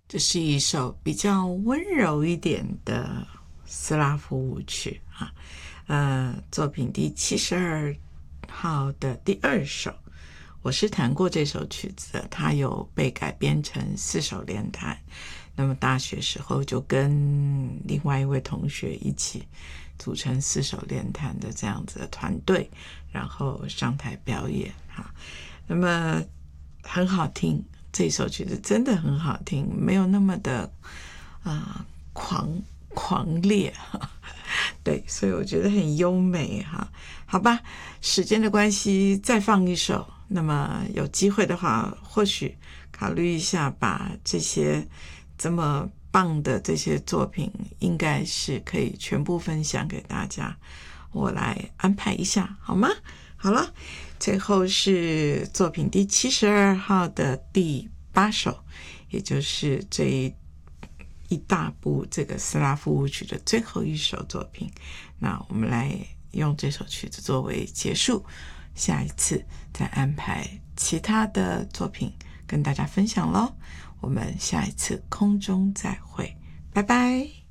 这是一首比较温柔一点的斯拉夫舞曲作品第72号的第2首。我是弹过这首曲子的，它有被改编成4手联弹。那么大学时候就跟另外一位同学一起组成4手联弹的这样子的团队，然后上台表演那么很好听，这首曲子真的很好听，没有那么的狂烈对，所以我觉得很优美好吧，时间的关系再放一首，那么有机会的话或许考虑一下，把这些这么棒的这些作品应该是可以全部分享给大家，我来安排一下好吗？好了，最后是作品第72号的第8首，也就是这一大部这个斯拉夫舞曲的最后一首作品。那我们来用这首曲子作为结束，下一次再安排其他的作品跟大家分享咯。我们下一次空中再会，拜拜。